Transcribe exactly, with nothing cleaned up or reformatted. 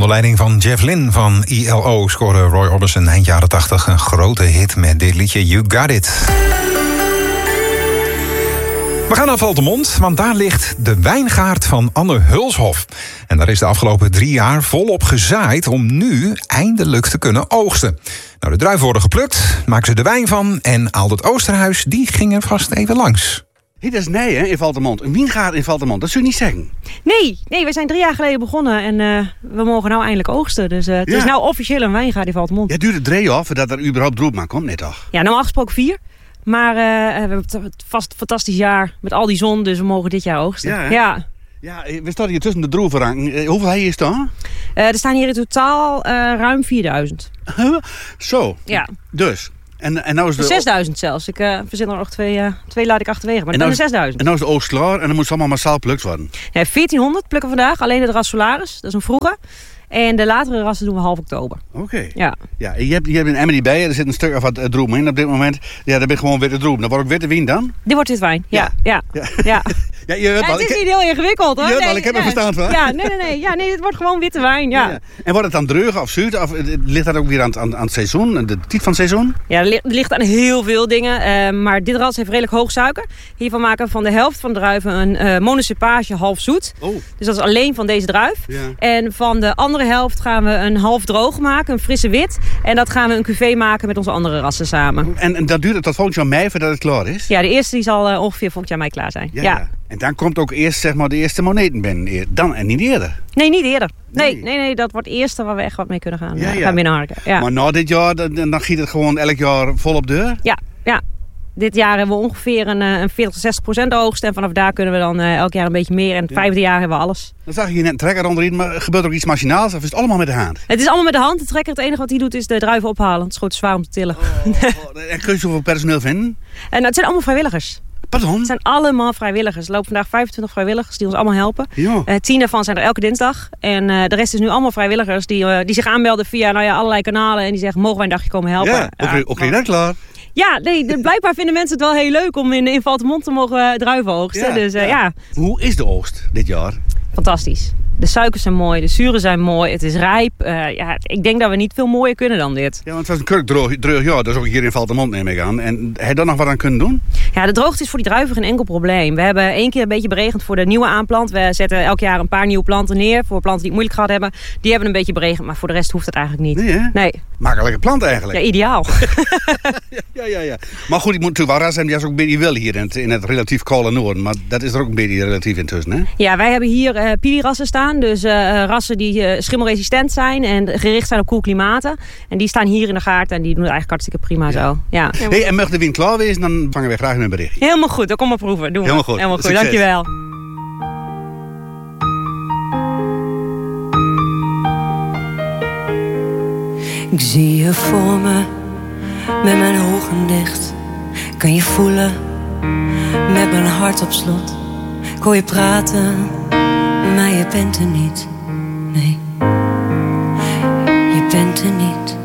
Onder leiding van Jeff Lynne van I L O scoorde Roy Orbison eind jaren tachtig een grote hit met dit liedje You Got It. We gaan naar Valthermond, want daar ligt de wijngaard van Anne Hulshof. En daar is de afgelopen drie jaar volop gezaaid om nu eindelijk te kunnen oogsten. Nou, de druiven worden geplukt, maken ze de wijn van en Aldert Oosterhuis die ging er vast even langs. Hey, dat is nee, hè, in Valthermond. Een wijngaard in Valthermond, dat zul je niet zeggen. Nee, nee, we zijn drie jaar geleden begonnen en uh, we mogen nou eindelijk oogsten. Dus uh, het ja. is nou officieel een wijngaard in Valthermond. Ja, het duurt het drie jaar voordat er überhaupt druiven komt, net toch? Ja, normaal gesproken vier. Maar uh, we hebben het vast een fantastisch jaar met al die zon, dus we mogen dit jaar oogsten. Ja, ja. ja we staan hier tussen de druivenranken. Hoeveel heb je staan? Uh, er staan hier in totaal uh, ruim vierduizend. Zo, ja. Dus... En, en nou is de... zesduizend zelfs. Ik uh, verzin er nog twee, uh, twee laat ik achterwege. Maar dan nou is zesduizend. En nou is de oogst klaar en dan moet ze allemaal massaal plukt worden. Ja, veertienhonderd plukken vandaag. Alleen de ras Solaris. Dat is een vroege. En de latere rassen doen we half oktober. Oké. Okay. Ja. Ja, je hebt, je hebt een Emily bij. Er zit een stuk af wat droom in op dit moment. Ja, dat ben gewoon witte droom. Dan wordt ook witte wien dan? Dit wordt wit wijn. Ja. Ja. ja. ja. ja. Ja, je weet ja, wel, het is ik... niet heel ingewikkeld hoor. Je weet nee, wel, ik heb er nee. verstand van. Ja, nee, nee, nee. Ja, nee, het wordt gewoon witte wijn. Ja. Ja, ja. En wordt het dan dreugen of zuur? Of ligt dat ook weer aan, aan, aan het seizoen? De tijd van het seizoen? Ja, het ligt aan heel veel dingen. Uh, maar dit ras heeft redelijk hoog suiker. Hiervan maken we van de helft van de druiven een uh, monocepage half zoet. Oh. Dus dat is alleen van deze druif. Ja. En van de andere helft gaan we een half droog maken, een frisse wit. En dat gaan we een cuvée maken met onze andere rassen samen. En, en dat duurt het tot volgend jaar mei voordat het klaar is? Ja, de eerste die zal uh, ongeveer volgend jaar mei klaar zijn. Ja, ja. ja. En dan komt ook eerst zeg maar, de eerste moneten binnen. Dan en niet eerder. Nee, niet eerder. Nee, nee, nee, nee dat wordt het eerste waar we echt wat mee kunnen gaan, ja, ja. gaan binnenharken. Ja. Maar na dit jaar, dan, dan giet het gewoon elk jaar vol op deur? Ja, ja. Dit jaar hebben we ongeveer een, een veertig tot zestig procent oogst. En vanaf daar kunnen we dan uh, elk jaar een beetje meer. En het ja. vijfde jaar hebben we alles. Dan zag je hier net een trekker onderin. Maar gebeurt er ook iets machinaals? Of is het allemaal met de hand? Het is allemaal met de hand. De trekker, het enige wat hij doet is de druiven ophalen. Het is gewoon te zwaar om te tillen. Oh, oh, en kun je zoveel personeel vinden? En nou, het zijn allemaal vrijwilligers. Pardon? Het zijn allemaal vrijwilligers. Er lopen vandaag vijfentwintig vrijwilligers die ons allemaal helpen. Ja. Uh, tien daarvan zijn er elke dinsdag. En uh, de rest is nu allemaal vrijwilligers die, uh, die zich aanmelden via nou ja, allerlei kanalen. En die zeggen, mogen wij een dagje komen helpen? Ja, oké, okay, okay, dat klaar. Ja, nee, de, blijkbaar vinden mensen het wel heel leuk om in, in Valthermond te mogen uh, druiven oogsten. Ja, dus, uh, ja. Ja. Hoe is de oogst dit jaar? Fantastisch. De suikers zijn mooi, de zuren zijn mooi, het is rijp. Uh, ja, ik denk dat we niet veel mooier kunnen dan dit. Ja, want het was een kurkdroog droog jaar, dat is ook hier in Valthermond neem ik aan. En heb je daar nog wat aan kunnen doen? Ja, de droogte is voor die druiven geen enkel probleem. We hebben één keer een beetje beregend voor de nieuwe aanplant. We zetten elk jaar een paar nieuwe planten neer voor planten die het moeilijk gehad hebben. Die hebben een beetje beregend, maar voor de rest hoeft het eigenlijk niet. Nee, hè? Nee. Makkelijke plant eigenlijk. Ja, ideaal. ja, ja, ja. Maar goed, ik moet natuurlijk wel rassen hebben die ook een beetje wil hier in het, in het relatief koude noorden. Maar dat is er ook een beetje relatief intussen, hè? Ja, wij hebben hier uh, pili-rassen staan. Dus uh, rassen die uh, schimmelresistent zijn en gericht zijn op koel klimaten. En die staan hier in de gaard en die doen het eigenlijk hartstikke prima ja. zo. Ja. Hey, en mocht de wind klaar wezen, dan vangen wij graag een berichtje. Helemaal goed, dan kom maar proeven. Doen we. Helemaal goed. Helemaal goed, dankjewel. Ik zie je voor me, met mijn ogen dicht. Kan je voelen, met mijn hart op slot. Ik hoor je praten, maar je bent er niet. Nee, je bent er niet.